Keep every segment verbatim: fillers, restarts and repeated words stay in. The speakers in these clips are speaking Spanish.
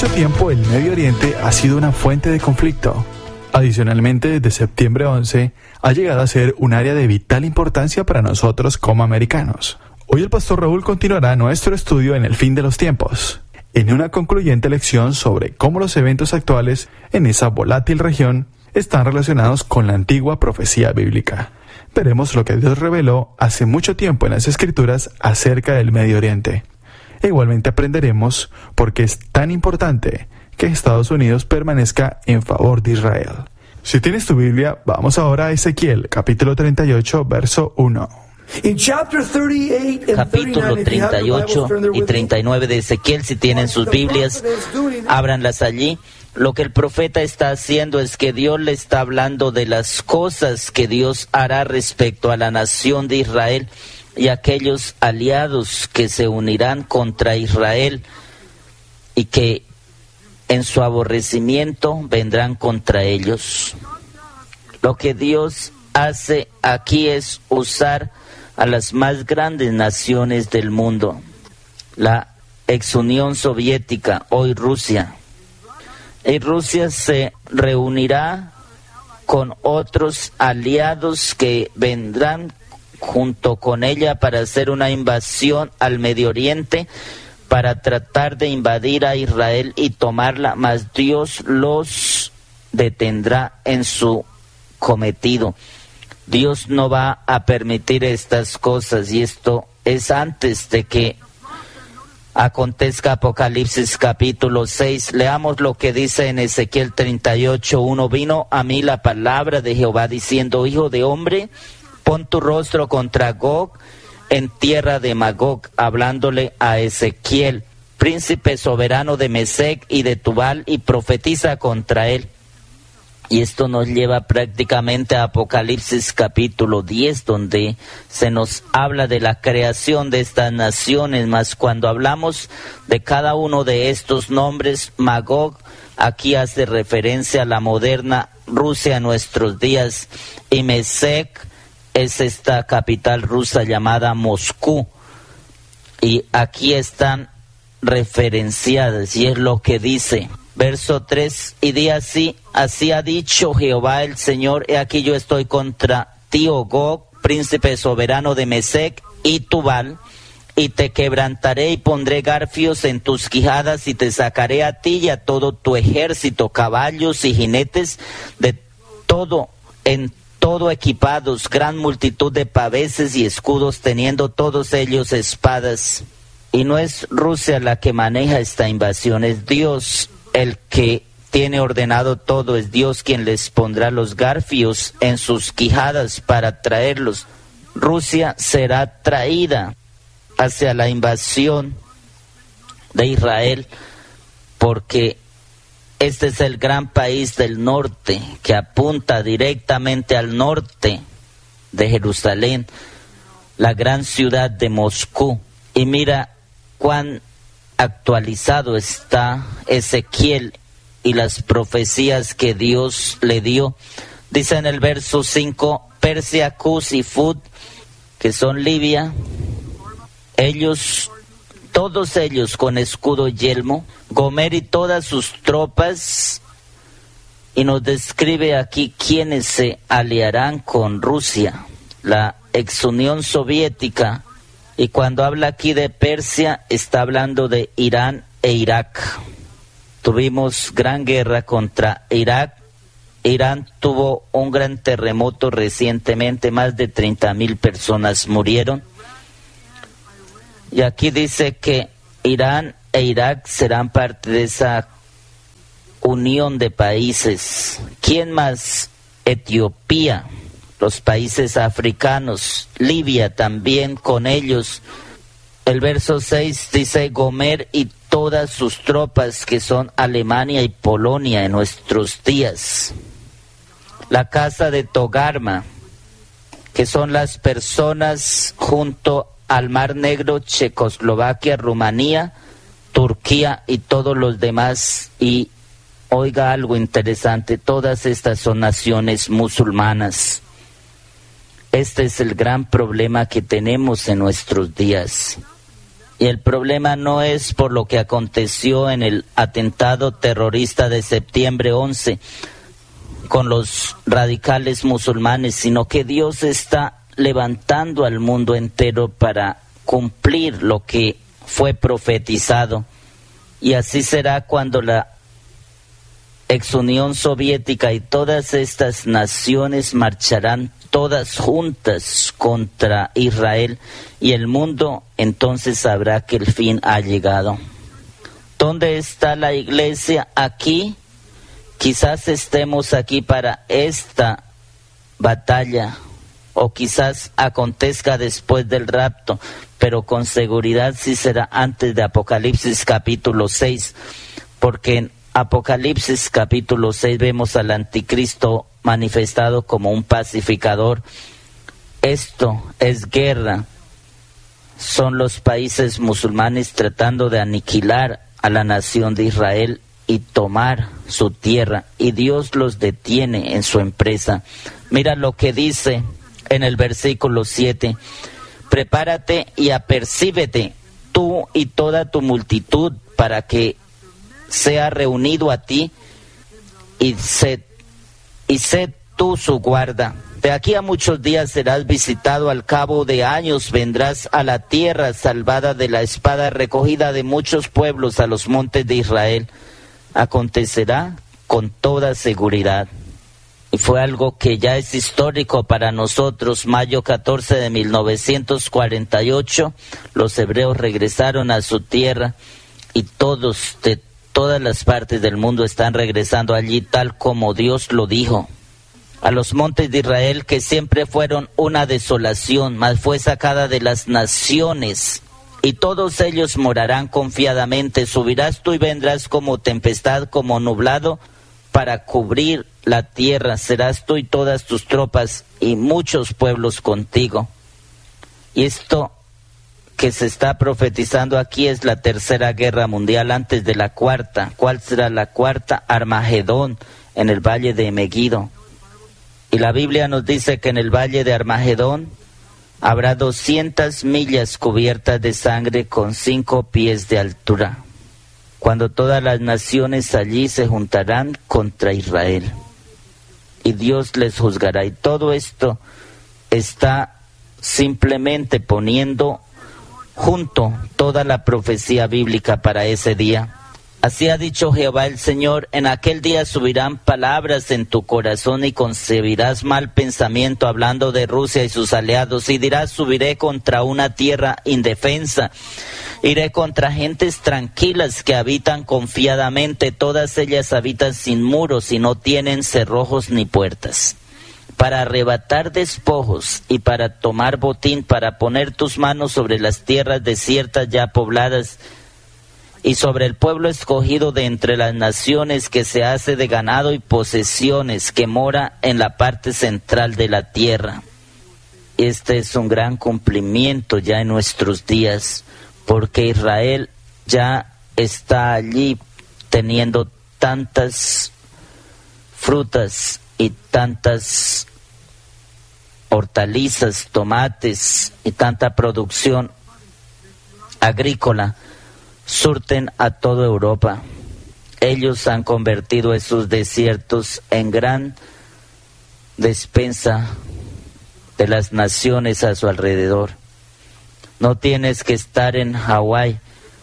mucho tiempo el Medio Oriente ha sido una fuente de conflicto. Adicionalmente, desde septiembre once, ha llegado a ser un área de vital importancia para nosotros como americanos. Hoy el pastor Raúl continuará nuestro estudio en el fin de los tiempos, en una concluyente lección sobre cómo los eventos actuales en esa volátil región están relacionados con la antigua profecía bíblica. Veremos lo que Dios reveló hace mucho tiempo en las Escrituras acerca del Medio Oriente. E igualmente aprenderemos por qué es tan importante que Estados Unidos permanezca en favor de Israel. Si tienes tu Biblia, vamos ahora a Ezequiel, capítulo treinta y ocho, verso uno. Capítulo treinta y ocho y treinta y nueve de Ezequiel, si tienen sus Biblias, ábranlas allí. Lo que el profeta está haciendo es que Dios le está hablando de las cosas que Dios hará respecto a la nación de Israel y aquellos aliados que se unirán contra Israel y que en su aborrecimiento vendrán contra ellos. Lo que Dios hace aquí es usar a las más grandes naciones del mundo, la ex Unión Soviética, hoy Rusia. Y Rusia se reunirá con otros aliados que vendrán junto con ella para hacer una invasión al Medio Oriente, para tratar de invadir a Israel y tomarla, mas Dios los detendrá en su cometido. Dios no va a permitir estas cosas, y esto es antes de que acontezca Apocalipsis capítulo seis. Leamos lo que dice en Ezequiel treinta y ocho, uno. Vino a mí la palabra de Jehová diciendo: Hijo de hombre, pon tu rostro contra Gog en tierra de Magog, hablándole a Ezequiel, príncipe soberano de Mesec y de Tubal, y profetiza contra él. Y esto nos lleva prácticamente a Apocalipsis capítulo diez, donde se nos habla de la creación de estas naciones, mas cuando hablamos de cada uno de estos nombres, Magog aquí hace referencia a la moderna Rusia en nuestros días, y Mesec es esta capital rusa llamada Moscú, y aquí están referenciadas, y es lo que dice, verso tres, y di así, así ha dicho Jehová el Señor, he aquí yo estoy contra ti, oh Gog, príncipe soberano de Mesec y Tubal, y te quebrantaré y pondré garfios en tus quijadas, y te sacaré a ti y a todo tu ejército, caballos y jinetes, de todo en todo equipados, gran multitud de paveses y escudos, teniendo todos ellos espadas. Y no es Rusia la que maneja esta invasión, es Dios el que tiene ordenado todo, es Dios quien les pondrá los garfios en sus quijadas para traerlos. Rusia será traída hacia la invasión de Israel, porque este es el gran país del norte que apunta directamente al norte de Jerusalén, la gran ciudad de Moscú. Y mira cuán actualizado está Ezequiel y las profecías que Dios le dio. Dice en el verso cinco, Persia, Cus y Fud, que son Libia, ellos, todos ellos con escudo y yelmo, Gomer y todas sus tropas, y nos describe aquí quiénes se aliarán con Rusia, la ex Unión Soviética, y cuando habla aquí de Persia, está hablando de Irán e Irak. Tuvimos gran guerra contra Irak. Irán tuvo un gran terremoto recientemente, más de treinta mil personas murieron. Y aquí dice que Irán e Irak serán parte de esa unión de países. ¿Quién más? Etiopía, los países africanos, Libia también con ellos. El verso seis dice Gomer y todas sus tropas, que son Alemania y Polonia en nuestros días. La casa de Togarma, que son las personas junto al Mar Negro, Checoslovaquia, Rumanía, Turquía y todos los demás. Y oiga algo interesante, todas estas son naciones musulmanas. Este es el gran problema que tenemos en nuestros días. Y el problema no es por lo que aconteció en el atentado terrorista de septiembre once con los radicales musulmanes, sino que Dios está levantando al mundo entero para cumplir lo que fue profetizado. Y así será cuando la ex Unión Soviética y todas estas naciones marcharán todas juntas contra Israel, y el mundo entonces sabrá que el fin ha llegado. ¿Dónde está la iglesia? Aquí. Quizás estemos aquí para esta batalla, o quizás acontezca después del rapto, pero con seguridad sí será antes de Apocalipsis capítulo seis, porque en Apocalipsis capítulo seis vemos al anticristo manifestado como un pacificador. Esto es guerra. Son los países musulmanes tratando de aniquilar a la nación de Israel y tomar su tierra, y Dios los detiene en su empresa. Mira lo que dice en el versículo siete: prepárate y apercíbete tú y toda tu multitud para que sea reunido a ti, y sed, y sed tú su guarda. De aquí a muchos días serás visitado, al cabo de años vendrás a la tierra salvada de la espada, recogida de muchos pueblos, a los montes de Israel. Acontecerá con toda seguridad. Y fue algo que ya es histórico para nosotros. Mayo catorce de mil novecientos cuarenta y ocho, los hebreos regresaron a su tierra, y todos de todas las partes del mundo están regresando allí tal como Dios lo dijo. A los montes de Israel, que siempre fueron una desolación, mas fue sacada de las naciones, y todos ellos morarán confiadamente. Subirás tú y vendrás como tempestad, como nublado, para cubrir la tierra. Serás tú y todas tus tropas y muchos pueblos contigo. Y esto que se está profetizando aquí es la tercera guerra mundial antes de la cuarta. ¿Cuál será la cuarta? Armagedón, en el valle de Megiddo. Y la Biblia nos dice que en el valle de Armagedón habrá doscientas millas cubiertas de sangre con cinco pies de altura, cuando todas las naciones allí se juntarán contra Israel, y Dios les juzgará. Y todo esto está simplemente poniendo junto toda la profecía bíblica para ese día. Así ha dicho Jehová el Señor: en aquel día subirán palabras en tu corazón y concebirás mal pensamiento hablando de Rusia y sus aliados, y dirás: subiré contra una tierra indefensa, iré contra gentes tranquilas que habitan confiadamente, todas ellas habitan sin muros y no tienen cerrojos ni puertas, para arrebatar despojos y para tomar botín, para poner tus manos sobre las tierras desiertas ya pobladas, y sobre el pueblo escogido de entre las naciones, que se hace de ganado y posesiones, que mora en la parte central de la tierra. Este es un gran cumplimiento ya en nuestros días, porque Israel ya está allí teniendo tantas frutas y tantas hortalizas, tomates y tanta producción agrícola, surten a toda Europa. Ellos han convertido esos desiertos en gran despensa de las naciones a su alrededor. No tienes que estar en Hawái.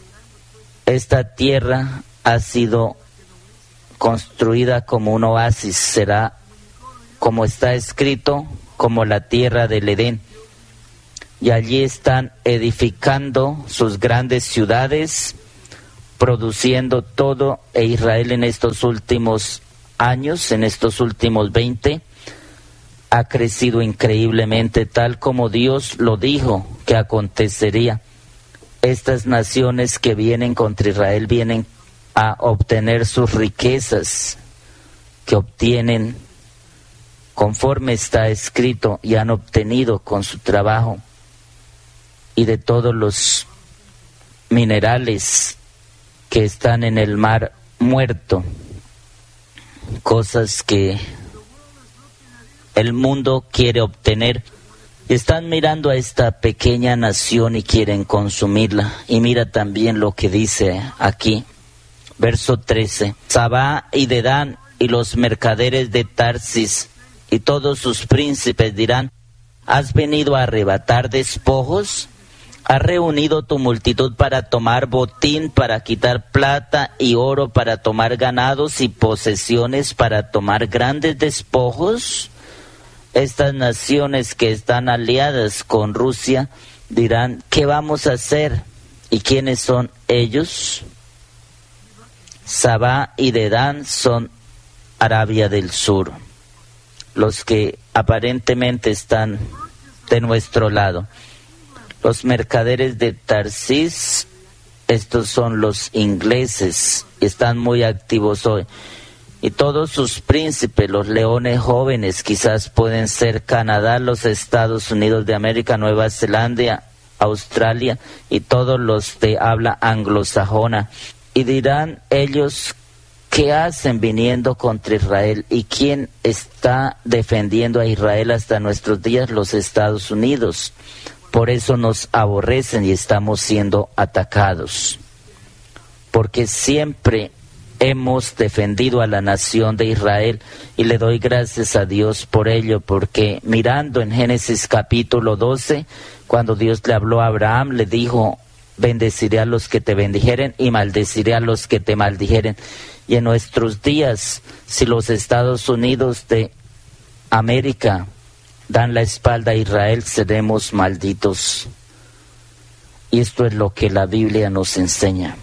Esta tierra ha sido construida como un oasis, será, como está escrito, como la tierra del Edén. Y allí están edificando sus grandes ciudades, produciendo todo, e Israel en estos últimos años, en estos últimos veinte, ha crecido increíblemente, tal como Dios lo dijo que acontecería. Estas naciones que vienen contra Israel vienen a obtener sus riquezas, que obtienen conforme está escrito y han obtenido con su trabajo, y de todos los minerales que están en el mar muerto, cosas que el mundo quiere obtener. Y están mirando a esta pequeña nación y quieren consumirla. Y mira también lo que dice aquí, verso trece. Sabá y Dedán y los mercaderes de Tarsis y todos sus príncipes dirán, ¿has venido a arrebatar despojos? ¿Has reunido tu multitud para tomar botín, para quitar plata y oro, para tomar ganados y posesiones, para tomar grandes despojos? Estas naciones que están aliadas con Rusia dirán, ¿qué vamos a hacer? ¿Y quiénes son ellos? Sabá y Dedán son Arabia del Sur, los que aparentemente están de nuestro lado. Los mercaderes de Tarsis, estos son los ingleses, están muy activos hoy. Y todos sus príncipes, los leones jóvenes, quizás pueden ser Canadá, los Estados Unidos de América, Nueva Zelanda, Australia y todos los de habla anglosajona. Y dirán ellos, ¿qué hacen viniendo contra Israel? ¿Y quién está defendiendo a Israel hasta nuestros días? Los Estados Unidos. Por eso nos aborrecen y estamos siendo atacados. Porque siempre hemos defendido a la nación de Israel y le doy gracias a Dios por ello, porque mirando en Génesis capítulo doce, cuando Dios le habló a Abraham, le dijo, bendeciré a los que te bendijeren y maldeciré a los que te maldijeren. Y en nuestros días, si los Estados Unidos de América dan la espalda a Israel, seremos malditos. Y esto es lo que la Biblia nos enseña.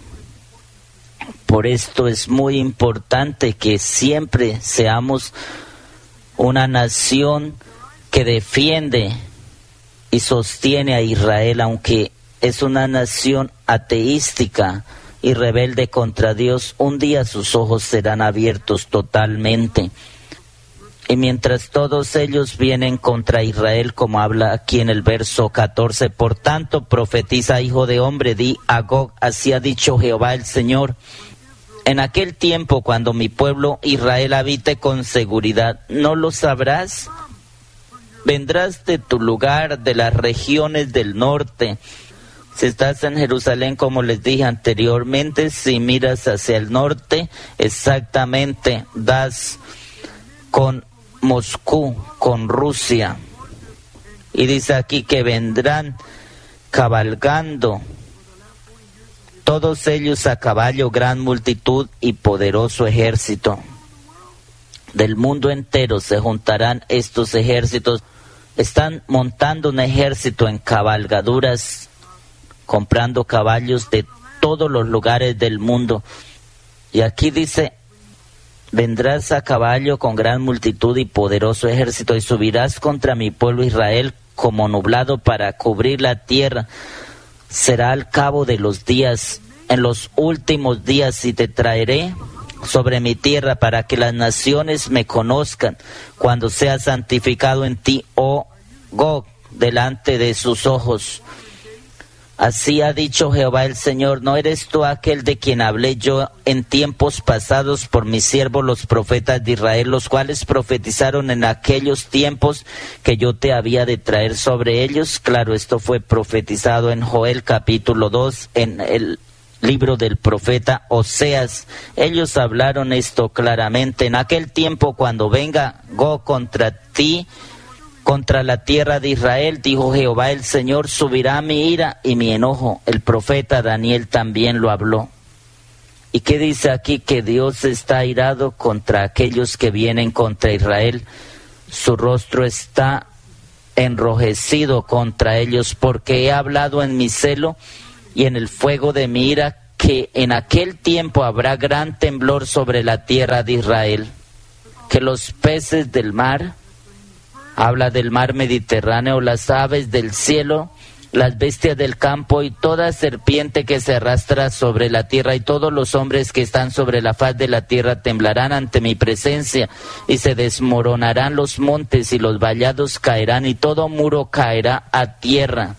Por esto es muy importante que siempre seamos una nación que defiende y sostiene a Israel, aunque es una nación ateística y rebelde contra Dios. Un día sus ojos serán abiertos totalmente. Y mientras todos ellos vienen contra Israel, como habla aquí en el verso catorce, por tanto profetiza, hijo de hombre, di a Gog, así ha dicho Jehová el Señor. En aquel tiempo, cuando mi pueblo Israel habite con seguridad, ¿no lo sabrás? Vendrás de tu lugar, de las regiones del norte. Si estás en Jerusalén, como les dije anteriormente, si miras hacia el norte, exactamente das con Moscú, con Rusia. Y dice aquí que vendrán cabalgando, todos ellos a caballo, gran multitud y poderoso ejército. Del mundo entero se juntarán estos ejércitos. Están montando un ejército en cabalgaduras, comprando caballos de todos los lugares del mundo. Y aquí dice, vendrás a caballo con gran multitud y poderoso ejército, y subirás contra mi pueblo Israel como nublado para cubrir la tierra. Será al cabo de los días, en los últimos días, y te traeré sobre mi tierra para que las naciones me conozcan, cuando sea santificado en ti, oh Gog, delante de sus ojos. Así ha dicho Jehová el Señor, ¿no eres tú aquel de quien hablé yo en tiempos pasados por mis siervos los profetas de Israel, los cuales profetizaron en aquellos tiempos que yo te había de traer sobre ellos? Claro, esto fue profetizado en Joel capítulo dos, en el libro del profeta Oseas. Ellos hablaron esto claramente. En aquel tiempo, cuando venga Gog contra ti, contra la tierra de Israel, dijo Jehová el Señor, subirá mi ira y mi enojo. El profeta Daniel también lo habló. ¿Y qué dice aquí? Que Dios está airado contra aquellos que vienen contra Israel. Su rostro está enrojecido contra ellos, porque he hablado en mi celo y en el fuego de mi ira, que en aquel tiempo habrá gran temblor sobre la tierra de Israel, que los peces del mar, habla del mar Mediterráneo, las aves del cielo, las bestias del campo y toda serpiente que se arrastra sobre la tierra y todos los hombres que están sobre la faz de la tierra temblarán ante mi presencia, y se desmoronarán los montes y los vallados caerán y todo muro caerá a tierra.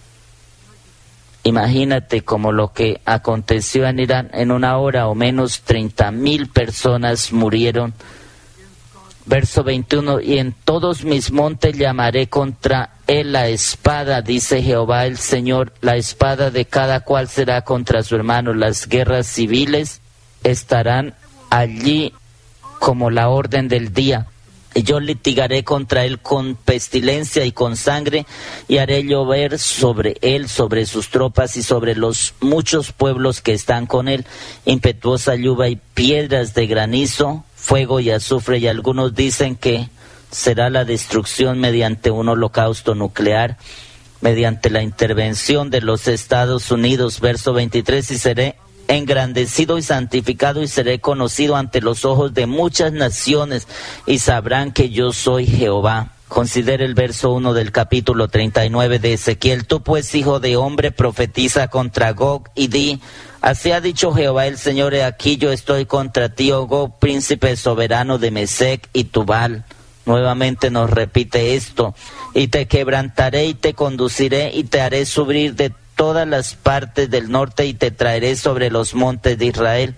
Imagínate como lo que aconteció en Irán, en una hora o menos treinta mil personas murieron. Verso veintiuno, y en todos mis montes llamaré contra él la espada, dice Jehová el Señor, la espada de cada cual será contra su hermano. Las guerras civiles estarán allí como la orden del día. Y yo litigaré contra él con pestilencia y con sangre, y haré llover sobre él, sobre sus tropas y sobre los muchos pueblos que están con él, impetuosa lluvia y piedras de granizo, fuego y azufre. Y algunos dicen que será la destrucción mediante un holocausto nuclear, mediante la intervención de los Estados Unidos. Verso veintitrés, y seré engrandecido y santificado y seré conocido ante los ojos de muchas naciones y sabrán que yo soy Jehová. Considere el verso uno del capítulo treinta y nueve de Ezequiel. Tú pues, hijo de hombre, profetiza contra Gog y di: así ha dicho Jehová el Señor, he aquí yo estoy contra ti, oh Gog, príncipe soberano de Mesec y Tubal. Nuevamente nos repite esto: y te quebrantaré y te conduciré y te haré subir de todas las partes del norte y te traeré sobre los montes de Israel.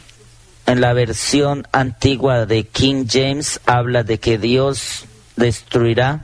En la versión antigua de King James habla de que Dios destruirá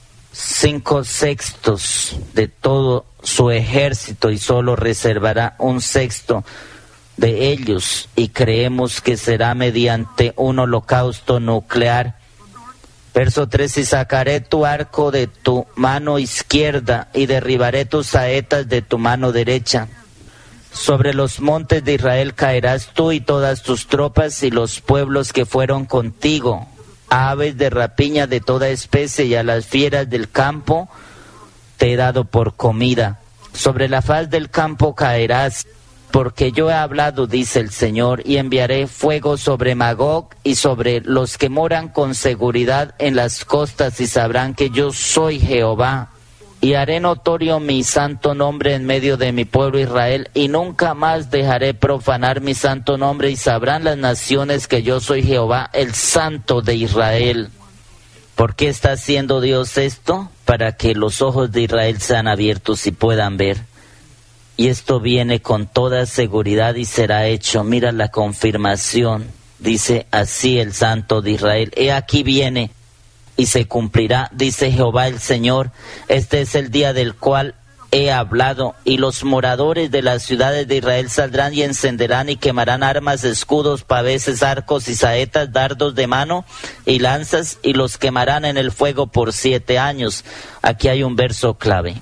cinco sextos de todo su ejército y solo reservará un sexto de ellos, y creemos que será mediante un holocausto nuclear. Verso tres, y sacaré tu arco de tu mano izquierda y derribaré tus saetas de tu mano derecha. Sobre los montes de Israel caerás tú y todas tus tropas y los pueblos que fueron contigo. A aves de rapiña de toda especie y a las fieras del campo te he dado por comida. Sobre la faz del campo caerás, porque yo he hablado, dice el Señor, y enviaré fuego sobre Magog y sobre los que moran con seguridad en las costas, y sabrán que yo soy Jehová. Y haré notorio mi santo nombre en medio de mi pueblo Israel, y nunca más dejaré profanar mi santo nombre, y sabrán las naciones que yo soy Jehová, el Santo de Israel. ¿Por qué está haciendo Dios esto? Para que los ojos de Israel sean abiertos y puedan ver. Y esto viene con toda seguridad y será hecho. Mira la confirmación. Dice así el Santo de Israel: he aquí viene y se cumplirá, dice Jehová el Señor. Este es el día del cual he hablado, y los moradores de las ciudades de Israel saldrán y encenderán y quemarán armas, escudos, paveses, arcos y saetas, dardos de mano y lanzas, y los quemarán en el fuego por siete años. Aquí hay un verso clave.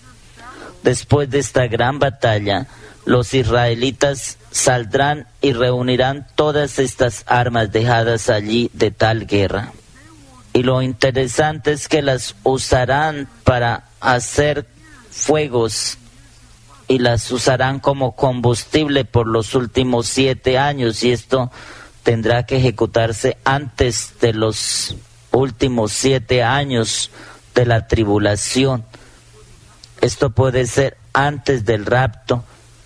Después de esta gran batalla, los israelitas saldrán y reunirán todas estas armas dejadas allí de tal guerra. Y lo interesante es que las usarán para hacer fuegos y las usarán como combustible por los últimos siete años. Y esto tendrá que ejecutarse antes de los últimos siete años de la tribulación. Esto puede ser antes del rapto,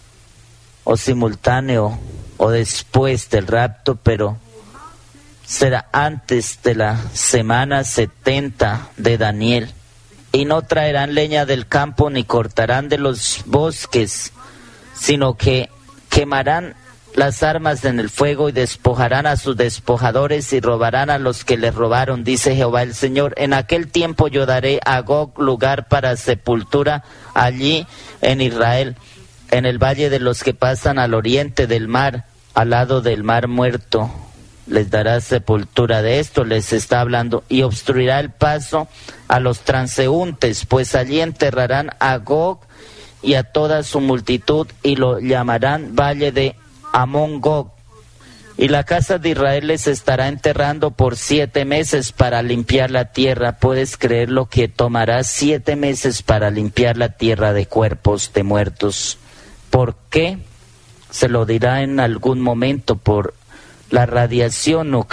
o simultáneo, o después del rapto, pero será antes de la semana setenta de Daniel. Y no traerán leña del campo, ni cortarán de los bosques, sino que quemarán las armas en el fuego y despojarán a sus despojadores y robarán a los que les robaron, dice Jehová el Señor. En aquel tiempo yo daré a Gog lugar para sepultura allí en Israel, en el valle de los que pasan al oriente del mar, al lado del mar muerto. Les dará sepultura. De esto les está hablando. Y obstruirá el paso a los transeúntes, pues allí enterrarán a Gog y a toda su multitud, y lo llamarán valle de Amón Gog. Y la casa de Israel les estará enterrando por siete meses para limpiar la tierra. ¿Puedes creer lo que tomará siete meses para limpiar la tierra de cuerpos de muertos? ¿Por qué? Se lo dirá en algún momento. Por la radiación nuclear.